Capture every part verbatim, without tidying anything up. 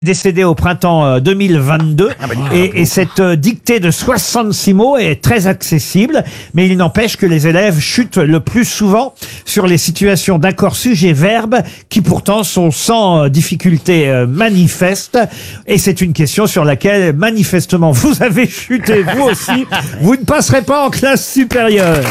Décédé au printemps deux mille vingt-deux, ah bah, et, et cette euh, dictée de soixante-six mots est très accessible, mais il n'empêche que les élèves chutent le plus souvent sur les situations d'accord sujet-verbe qui pourtant sont sans euh, difficulté euh, manifeste, et c'est une question sur laquelle manifestement vous avez chuté vous aussi, vous ne passerez pas en classe supérieure.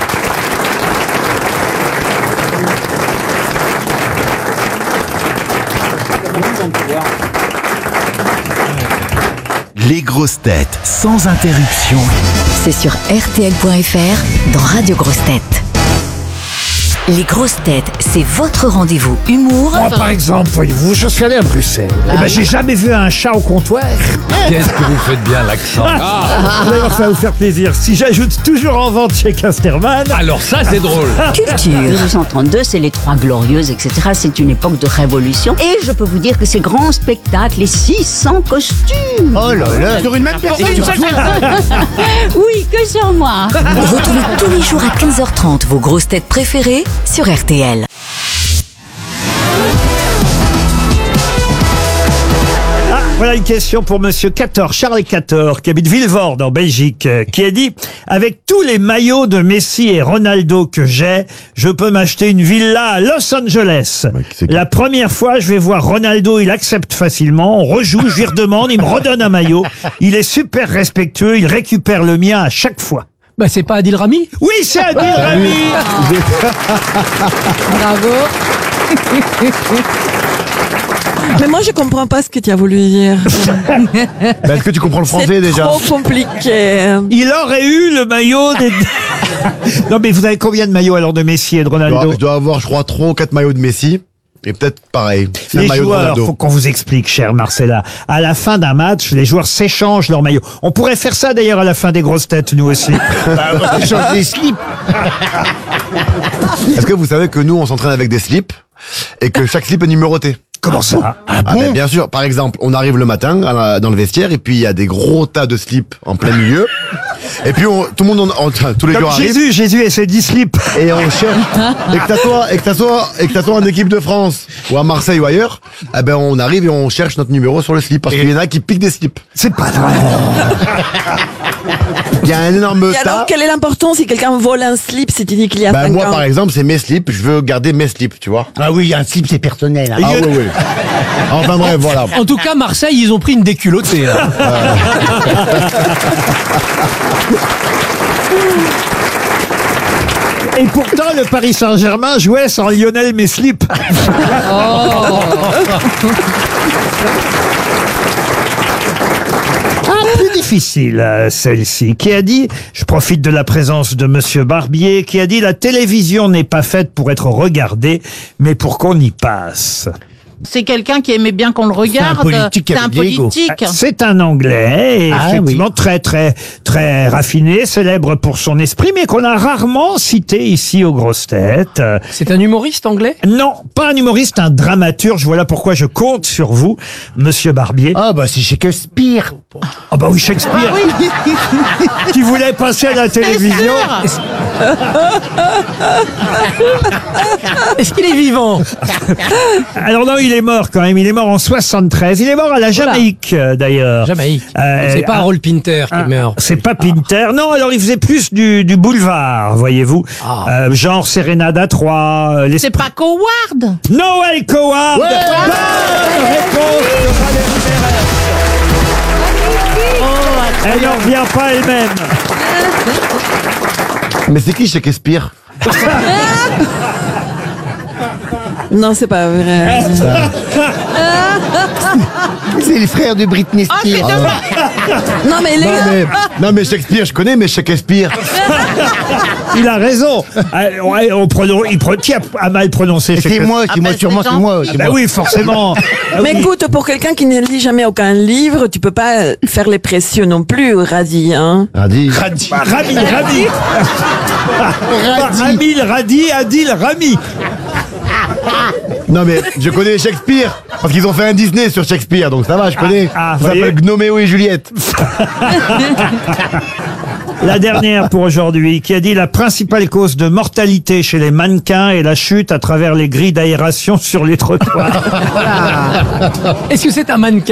Les grosses têtes sans interruption. C'est sur R T L point F R dans Radio Grosses Têtes. Les grosses têtes, c'est votre rendez-vous humour. Moi, par exemple, voyez-vous, je suis allé à Bruxelles. Ah, et ben, j'ai jamais vu un chat au comptoir. Qu'est-ce que vous faites bien l'accent. Ah, d'ailleurs, ça va vous faire plaisir. Si j'ajoute toujours en vente chez Casterman. Alors ça, c'est drôle. Culture. mille huit cent trente-deux, c'est les Trois Glorieuses, et cetera. C'est une époque de révolution. Et je peux vous dire que ces grands spectacles, les six cents costumes. Oh là là, sur une même personne. Oui, que sur moi. Retrouvez tous les jours à quinze heures trente vos grosses têtes préférées sur R T L. Ah, voilà une question pour Monsieur Cator, Charles Cator, qui habite Vilvoorde en Belgique, euh, qui a dit « Avec tous les maillots de Messi et Ronaldo que j'ai, je peux m'acheter une villa à Los Angeles. La première fois, je vais voir Ronaldo, il accepte facilement, on rejoue, je lui redemande, il me redonne un maillot. Il est super respectueux, il récupère le mien à chaque fois. » Bah c'est pas Adil Rami? Oui, c'est Adil Rami. Bravo. Mais moi je comprends pas ce que tu as voulu dire. Bah, est-ce que tu comprends le français C'est déjà? trop compliqué. Il aurait eu le maillot des... Non mais vous avez combien de maillots alors de Messi et de Je Ronaldo? dois, je dois avoir, je crois, trois ou quatre maillots de Messi. Et peut-être pareil. C'est Les un maillot de joueurs, Ronaldo. faut qu'on vous explique, cher Marcella. À la fin d'un match, les joueurs s'échangent leurs maillots. On pourrait faire ça d'ailleurs à la fin des grosses têtes, nous aussi. Bah, on change des slips. Est-ce que vous savez que nous, on s'entraîne avec des slips et que chaque slip est numéroté? Comment ça? Ah ben, bien sûr. Par exemple, on arrive le matin à la- dans le vestiaire et puis il y a des gros tas de slips en plein milieu. Et puis on, tout le monde, on, on- tous les Comme jours arrivent Jésus, Jésus et ses dix slips. et on cherche. Et que t'assois, et que t'assois, et que t'assois en équipe de France ou à Marseille ou ailleurs, eh ben on arrive et on cherche notre numéro sur le slip parce qu'il y en a qui piquent des slips. C'est pas vrai. Il y a un énorme Et alors tas. quelle est l'importance si quelqu'un vole un slip si tu dis qu'il y a Bah cinq moi ans? par exemple c'est mes slips, je veux garder mes slips, tu vois. Ah oui, un slip c'est personnel. Hein. Ah oui oui. Enfin bref voilà. En tout cas, Marseille, ils ont pris une déculottée. Hein. Et pourtant, le Paris Saint-Germain jouait sans Lionel Messlip. Ah, plus difficile, euh, celle-ci, qui a dit, je profite de la présence de Monsieur Barbier, qui a dit, la télévision n'est pas faite pour être regardée, mais pour qu'on y passe. C'est quelqu'un qui aimait bien qu'on le regarde. politique C'est un avec Diego. politique. C'est un Anglais, Ah, effectivement très très très raffiné, célèbre pour son esprit, mais qu'on a rarement cité ici aux grosses têtes. Euh, C'est un humoriste anglais? Non, pas un humoriste, un dramaturge. Voilà pourquoi je compte sur vous, Monsieur Barbier. Ah bah c'est Shakespeare. Ah bah oui, Shakespeare, qui voulait passer à la télévision. Est-ce qu'il est vivant? Alors non, il est mort quand même. Il est mort en soixante-treize. Il est mort à la Jamaïque, euh, d'ailleurs. Jamaïque. Euh, C'est pas ah, Harold Pinter qui ah, est mort. C'est pas Pinter. Non, alors il faisait plus du, du boulevard, voyez-vous. Ah. Euh, genre Sérénade à trois. euh, les... C'est pas Coward. Noël Coward. Bonne réponse de Valérie Mérès. Elle n'en revient pas elle-même. Mais c'est qui Shakespeare? Non, c'est pas vrai. C'est les frères de Britney Ah, c'est Spears. dommage. Non mais les Non gars, mais, non mais Shakespeare, je connais, mais Shakespeare. Il a raison. Euh, ouais, on prononce, il pro- qui a, a mal prononcé C'est Shakespeare? moi, c'est Ah moi, bah, sûrement c'est c'est moi. gentil. c'est Bah moi. oui, forcément. Ah mais oui. écoute, pour quelqu'un qui ne lit jamais aucun livre, tu peux pas faire les précieux non plus, Radi, hein. Radi. Bah, Rami, Rami. Ramil, Radi, Adil, Rami. Non mais je connais Shakespeare parce qu'ils ont fait un Disney sur Shakespeare, donc ça va, je connais. ah, Ça voyez. s'appelle Gnoméo et Juliette. La dernière pour aujourd'hui, qui a dit la principale cause de mortalité chez les mannequins est la chute à travers les grilles d'aération sur les trottoirs. Est-ce que c'est un mannequin?